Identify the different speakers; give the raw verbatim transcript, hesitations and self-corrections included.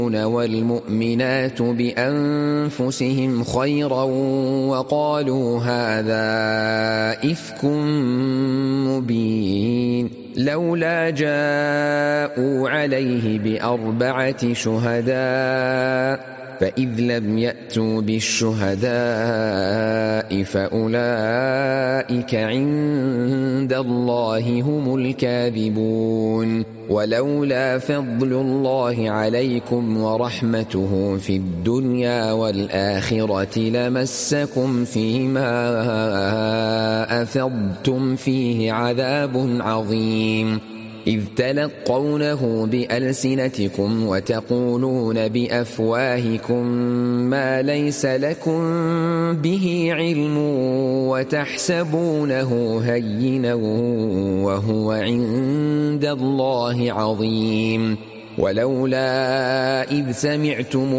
Speaker 1: والمؤمنات بأنفسهم خيرا وقالوا هذا إفك مبين لولا جاءوا عليه بأربعة شهداء فإذ لم يأتوا بالشهداء فأولئك عند الله هم الكاذبون ولولا فضل الله عليكم ورحمته في الدنيا والآخرة لمسكم فيما أفضتم فيه عذاب عظيم إذ تلقونه بألسنتكم وتقولون بأفواهكم ما ليس لكم به علم وتحسبونه هينا وهو عند الله عظيم ولولا إذ سمعتم